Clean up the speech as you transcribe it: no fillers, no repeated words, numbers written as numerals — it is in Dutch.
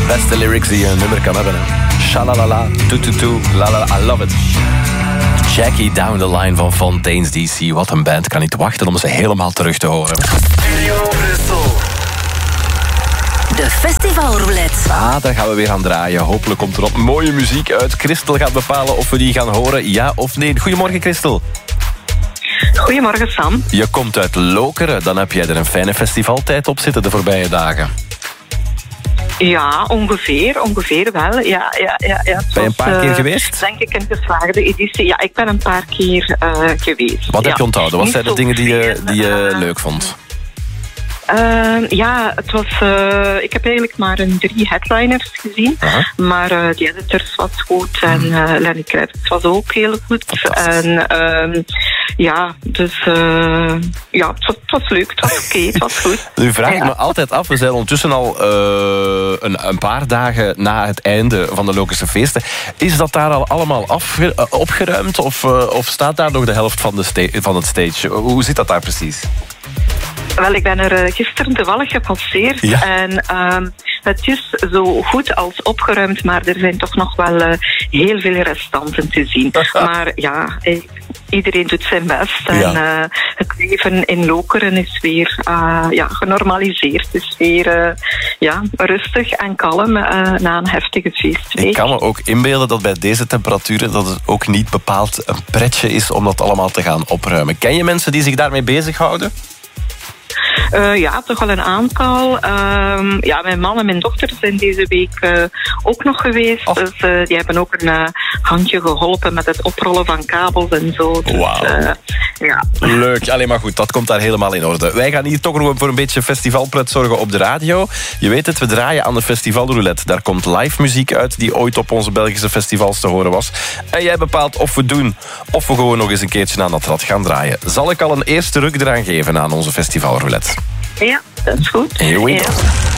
Beste lyrics die je een nummer kan hebben. Shalalala, toetoetoe, lalala, I love it. Jackie Down the Line van Fontaines DC. Wat een band, kan niet wachten om ze helemaal terug te horen. Studio Brussel. De festivalroulette. Daar gaan we weer aan draaien. Hopelijk komt er wat mooie muziek uit. Christel gaat bepalen of we die gaan horen, ja of nee. Goedemorgen, Christel. Goedemorgen, Sam. Je komt uit Lokeren. Dan heb jij er een fijne festivaltijd op zitten de voorbije dagen. Ja, ongeveer wel. Ja. Ben je een paar keer geweest? Denk ik een geslaagde editie. Ja, ik ben een paar keer geweest. Wat heb je onthouden? Wat zijn de dingen die je leuk vond? Het was... ik heb eigenlijk maar 3 headliners gezien. Maar die editors was goed. En Lenny Kravitz was ook heel goed. En het was leuk. Het was oké, het was goed. Nu vraag ik me altijd af, we zijn ondertussen al een paar dagen na het einde van de Lokerse feesten. Is dat daar al allemaal opgeruimd? Of staat daar nog de helft van het stage? Hoe zit dat daar precies? Wel, ik ben er gisteren toevallig gepasseerd. Ja. En het is zo goed als opgeruimd, maar er zijn toch nog wel heel veel restanten te zien. Maar ja, iedereen doet zijn best. En het leven in Lokeren is weer genormaliseerd. Het is weer rustig en kalm na een heftige feestweek. Ik kan me ook inbeelden dat bij deze temperaturen dat het ook niet bepaald een pretje is om dat allemaal te gaan opruimen. Ken je mensen die zich daarmee bezighouden? Toch wel een aantal. Mijn man en mijn dochter zijn deze week ook nog geweest. Oh. Dus die hebben ook een handje geholpen met het oprollen van kabels en zo. Dus, wauw. Leuk, alleen maar goed, dat komt daar helemaal in orde. Wij gaan hier toch nog voor een beetje festivalpret zorgen op de radio. Je weet het, we draaien aan de festivalroulette. Daar komt live muziek uit die ooit op onze Belgische festivals te horen was. En jij bepaalt of we doen, of we gewoon nog eens een keertje aan dat rad gaan draaien. Zal ik al een eerste ruk eraan geven aan onze festivalroulette? Ja, dat is goed. Here we go.